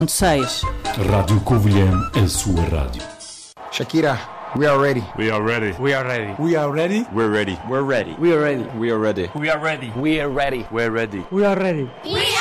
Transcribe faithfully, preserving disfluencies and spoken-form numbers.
seis. Rádio Covilhã, a sua rádio. Shakira, we are ready. We are ready. We are ready. We are ready. We're ready. We're ready. We are ready. We are ready. We are ready. We are ready. We're ready. We are ready. We are ready. We are